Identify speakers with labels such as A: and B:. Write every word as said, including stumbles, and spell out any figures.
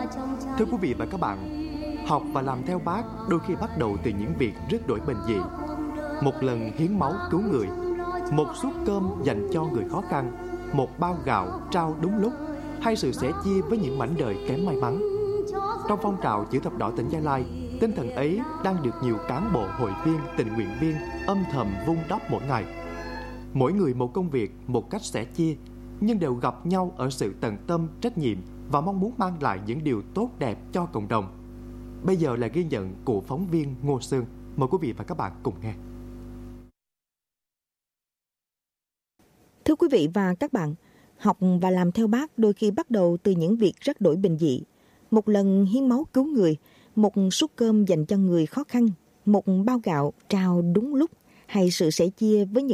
A: Thưa quý vị và các bạn, học và làm theo Bác đôi khi bắt đầu từ những việc rất đổi bình dị. Một lần hiến máu cứu người, một suất cơm dành cho người khó khăn, một bao gạo trao đúng lúc, hay sự sẻ chia với những mảnh đời kém may mắn. Trong phong trào chữ thập đỏ tỉnh Gia Lai, tinh thần ấy đang được nhiều cán bộ, hội viên, tình nguyện viên âm thầm vun đắp mỗi ngày. Mỗi người một công việc, một cách sẻ chia, nhưng đều gặp nhau ở sự tận tâm, trách nhiệm và mong muốn mang lại những điều tốt đẹp cho cộng đồng. Bây giờ là ghi nhận của phóng viên Ngô Sương. Mời quý vị và các bạn cùng nghe.
B: Thưa quý vị và các bạn, học và làm theo Bác đôi khi bắt đầu từ những việc rất đổi bình dị. Một lần hiến máu cứu người, một suất cơm dành cho người khó khăn, một bao gạo trao đúng lúc, hay sự sẻ chia với những